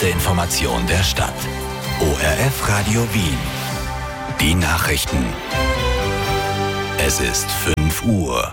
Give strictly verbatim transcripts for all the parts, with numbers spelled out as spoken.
Information der Stadt. O R F Radio Wien. Die Nachrichten. Es ist fünf Uhr.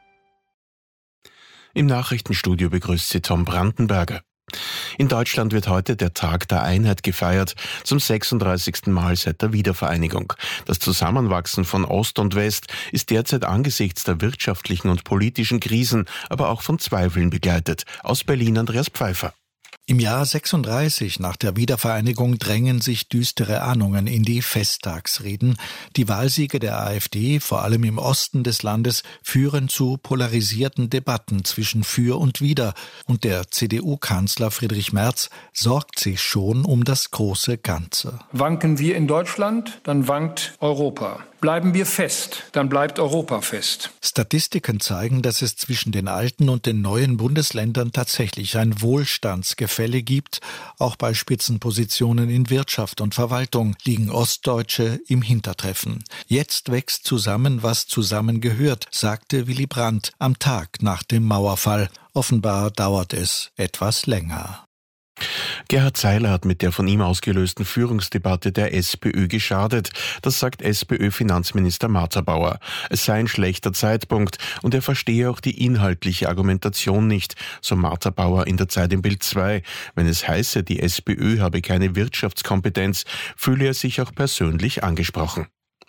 Im Nachrichtenstudio begrüßt Sie Tom Brandenberger. In Deutschland wird heute der Tag der Einheit gefeiert, zum sechsunddreißigsten Mal seit der Wiedervereinigung. Das Zusammenwachsen von Ost und West ist derzeit angesichts der wirtschaftlichen und politischen Krisen, aber auch von Zweifeln begleitet. Aus Berlin Andreas Pfeiffer. Im Jahr sechsunddreißig nach der Wiedervereinigung drängen sich düstere Ahnungen in die Festtagsreden. Die Wahlsiege der AfD, vor allem im Osten des Landes, führen zu polarisierten Debatten zwischen Für und Wider. Und der C D U-Kanzler Friedrich Merz sorgt sich schon um das große Ganze. Wanken wir in Deutschland, dann wankt Europa. Bleiben wir fest, dann bleibt Europa fest. Statistiken zeigen, dass es zwischen den alten und den neuen Bundesländern tatsächlich ein Wohlstandsgefälle gibt. Auch bei Spitzenpositionen in Wirtschaft und Verwaltung liegen Ostdeutsche im Hintertreffen. Jetzt wächst zusammen, was zusammengehört, sagte Willy Brandt am Tag nach dem Mauerfall. Offenbar dauert es etwas länger. Gerhard Seiler hat mit der von ihm ausgelösten Führungsdebatte der SPÖ geschadet. Das sagt SPÖ-Finanzminister Martha Bauer. Es sei ein schlechter Zeitpunkt und er verstehe auch die inhaltliche Argumentation nicht, so Martha Bauer in der Zeit im Bild zwei. Wenn es heiße, die SPÖ habe keine Wirtschaftskompetenz, fühle er sich auch persönlich angesprochen.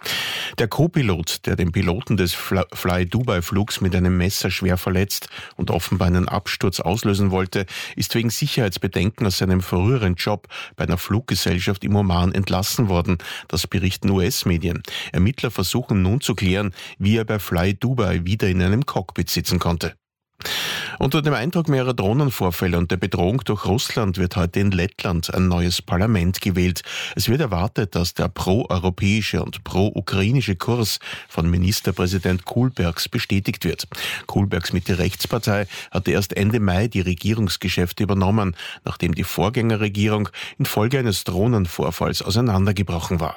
Der Co-Pilot, der den Piloten des Fly-Dubai-Flugs mit einem Messer schwer verletzt und offenbar einen Absturz auslösen wollte, ist wegen Sicherheitsbedenken aus seinem früheren Job bei einer Fluggesellschaft im Oman entlassen worden. Das berichten U S-Medien. Ermittler versuchen nun zu klären, wie er bei Fly-Dubai wieder in einem Cockpit sitzen konnte. Unter dem Eindruck mehrerer Drohnenvorfälle und der Bedrohung durch Russland wird heute in Lettland ein neues Parlament gewählt. Es wird erwartet, dass der pro-europäische und pro-ukrainische Kurs von Ministerpräsident Kulbergs bestätigt wird. Kulbergs Mitte-Rechtspartei hatte erst Ende Mai die Regierungsgeschäfte übernommen, nachdem die Vorgängerregierung infolge eines Drohnenvorfalls auseinandergebrochen war.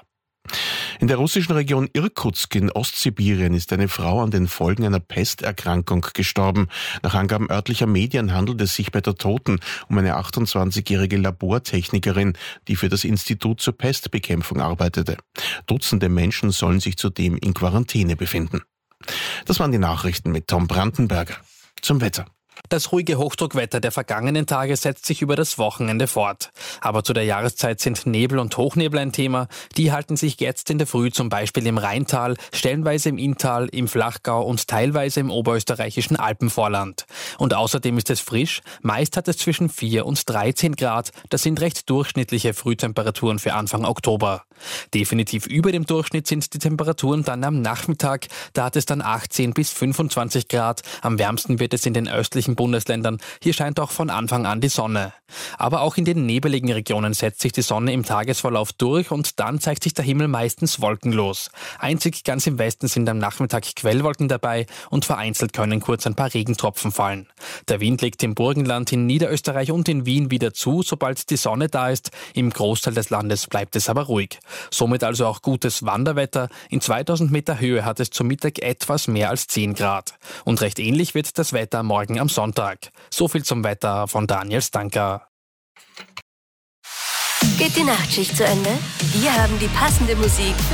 In der russischen Region Irkutsk in Ostsibirien ist eine Frau an den Folgen einer Pesterkrankung gestorben. Nach Angaben örtlicher Medien handelt es sich bei der Toten um eine achtundzwanzigjährige Labortechnikerin, die für das Institut zur Pestbekämpfung arbeitete. Dutzende Menschen sollen sich zudem in Quarantäne befinden. Das waren die Nachrichten mit Tom Brandenberger. Zum Wetter. Das ruhige Hochdruckwetter der vergangenen Tage setzt sich über das Wochenende fort. Aber zu der Jahreszeit sind Nebel und Hochnebel ein Thema. Die halten sich jetzt in der Früh zum Beispiel im Rheintal, stellenweise im Inntal, im Flachgau und teilweise im oberösterreichischen Alpenvorland. Und außerdem ist es frisch. Meist hat es zwischen vier und dreizehn Grad. Das sind recht durchschnittliche Frühtemperaturen für Anfang Oktober. Definitiv über dem Durchschnitt sind die Temperaturen dann am Nachmittag. Da hat es dann achtzehn bis fünfundzwanzig Grad. Am wärmsten wird es in den östlichen Bundesländern. Hier scheint auch von Anfang an die Sonne. Aber auch in den nebeligen Regionen setzt sich die Sonne im Tagesverlauf durch und dann zeigt sich der Himmel meistens wolkenlos. Einzig ganz im Westen sind am Nachmittag Quellwolken dabei und vereinzelt können kurz ein paar Regentropfen fallen. Der Wind legt im Burgenland, in Niederösterreich und in Wien wieder zu, sobald die Sonne da ist. Im Großteil des Landes bleibt es aber ruhig. Somit also auch gutes Wanderwetter. In zweitausend Meter Höhe hat es zum Mittag etwas mehr als zehn Grad. Und recht ähnlich wird das Wetter morgen am Sonntag. So viel zum Wetter von Daniel Stanker. Geht die Nachtschicht zu Ende? Wir haben die passende Musik